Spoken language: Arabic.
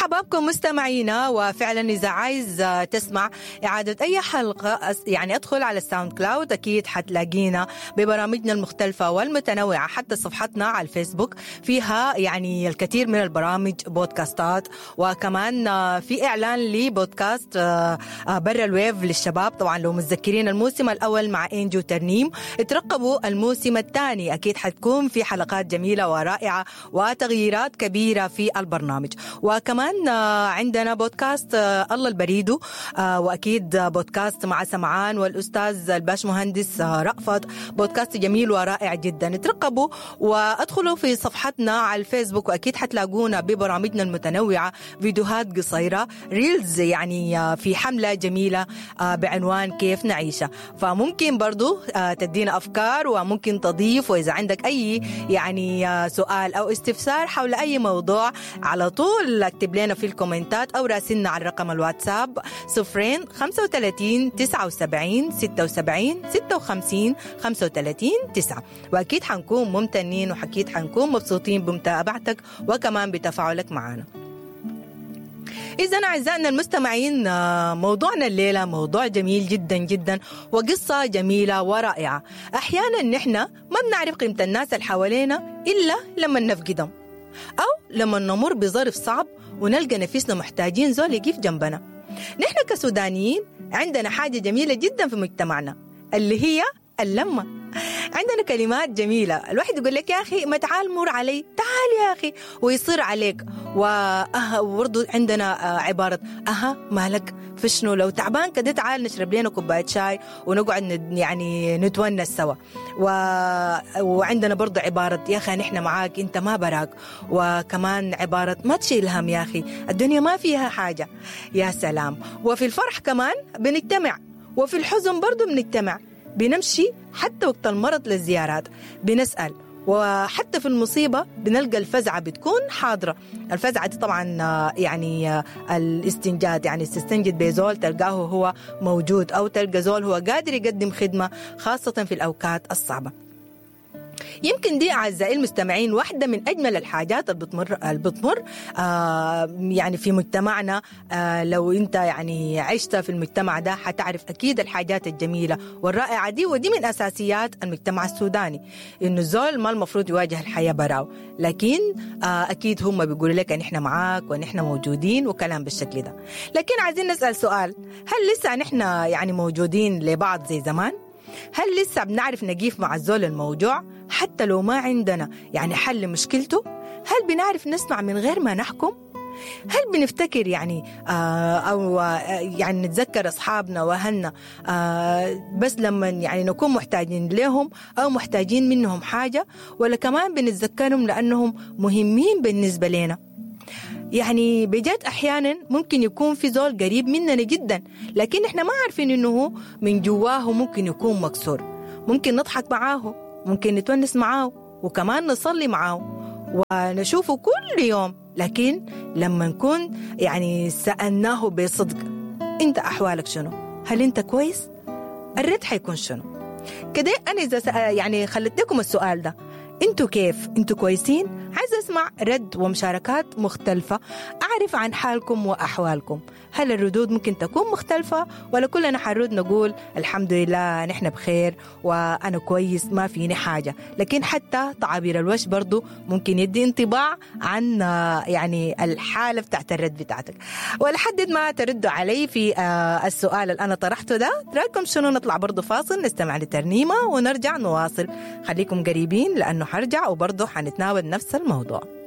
مرحبا بكم مستمعينا. وفعلا إذا عايز تسمع إعادة أي حلقة يعني أدخل على الساوند كلاود، أكيد حتلاقينا ببرامجنا المختلفة والمتنوعة. حتى صفحتنا على الفيسبوك فيها يعني الكثير من البرامج بودكاستات، وكمان في إعلان لبودكاست برا الويف للشباب. طبعا لو متذكرين الموسم الأول مع إنجو ترنيم، اترقبوا الموسم الثاني، أكيد حتكون في حلقات جميلة ورائعة وتغييرات كبيرة في البرنامج. وكمان عندنا بودكاست الله البريدو، وأكيد بودكاست مع سمعان والأستاذ الباش مهندس رأفت، بودكاست جميل ورائع جدا. اترقبوا وادخلوا في صفحتنا على الفيسبوك، وأكيد حتلاقونا ببرامجنا المتنوعة فيديوهات قصيرة ريلز، يعني في حملة جميلة بعنوان كيف نعيشها. فممكن برضو تدينا أفكار وممكن تضيف، وإذا عندك أي يعني سؤال أو استفسار حول أي موضوع على طول اكتب لنا في الكومنتات أو راسلنا على رقم الواتساب 035 79 76 56 35 9. وأكيد حنكون ممتنين وأكيد حنكون مبسوطين بمتابعتك وكمان بتفاعلك معنا. إذن أعزائنا المستمعين، موضوعنا الليلة موضوع جميل جدا جدا وقصة جميلة ورائعة. أحيانا نحن ما بنعرف قيمة الناس اللي حوالينا إلا لما نفقدهم، أو لما نمر بظرف صعب ونلقى نفسنا محتاجين زول يقف جنبنا. نحن كسودانيين عندنا حاجة جميلة جدا في مجتمعنا اللي هي اللمة. عندنا كلمات جميلة، الواحد يقول لك يا أخي ما تعال مر علي، تعال يا أخي، ويصير عليك. وبرضو عندنا عبارة مالك في شنو، لو تعبان كده تعال نشرب لنا كوباية شاي ونقعد يعني نتونس سوا. وعندنا برضو عبارة يا أخي نحن معاك أنت ما براك. وكمان عبارة ما تشيل هم يا أخي، الدنيا ما فيها حاجة. يا سلام. وفي الفرح كمان بنجتمع، وفي الحزن برضو بنجتمع، بنمشي حتى وقت المرض للزيارات بنسأل، وحتى في المصيبة بنلقى الفزعة بتكون حاضرة. الفزعة دي طبعا يعني الاستنجاد، يعني تستنجد بزول تلقاه هو موجود، أو تلقى زول هو قادر يقدم خدمة خاصة في الأوقات الصعبة. يمكن دي أعزائي المستمعين واحدة من أجمل الحاجات اللي بتمر يعني في مجتمعنا. لو أنت يعني عشت في المجتمع ده حتعرف أكيد الحاجات الجميلة والرائعة دي. ودي من أساسيات المجتمع السوداني، إنه الزول ما المفروض يواجه الحياة براو، لكن أكيد هم بيقولوا لك أن إحنا معاك وأن إحنا موجودين وكلام بالشكل ده. لكن عايزين نسأل سؤال، هل لسه نحن يعني موجودين لبعض زي زمان؟ هل لسه بنعرف نقيف مع الزول الموجوع حتى لو ما عندنا يعني حل مشكلته؟ هل بنعرف نسمع من غير ما نحكم؟ هل بنفتكر يعني أو يعني نتذكر أصحابنا وأهلنا بس لما يعني نكون محتاجين لهم أو محتاجين منهم حاجة، ولا كمان بنتذكرهم لأنهم مهمين بالنسبة لنا؟ يعني بجد أحيانا ممكن يكون في زول قريب مننا جدا، لكن إحنا ما عارفين إنه من جواه ممكن يكون مكسور. ممكن نضحك معاه، ممكن نتونس معاه، وكمان نصلي معاه ونشوفه كل يوم، لكن لما نكون يعني سألناه بصدق أنت أحوالك شنو؟ هل أنت كويس؟ الرد حيكون شنو؟ كده أنا إذا يعني خلت لكم السؤال ده، أنتوا كيف؟ أنتوا كويسين؟ عايز أسمع رد ومشاركات مختلفة، أعرف عن حالكم وأحوالكم. هل الردود ممكن تكون مختلفة، ولا كلنا حنرد نقول الحمد لله نحن بخير وأنا كويس ما فيني حاجة؟ لكن حتى تعابير الوجه برضو ممكن يدي انطباع عن يعني الحالة بتاعت الرد بتاعتك. ولحد ما تردوا علي في السؤال اللي أنا طرحته ده، رأيكم شنو؟ نطلع برضو فاصل نستمع لترنيمة ونرجع نواصل. خليكم قريبين لأنه حرجع وبرضو حنتناول نفس الموضوع.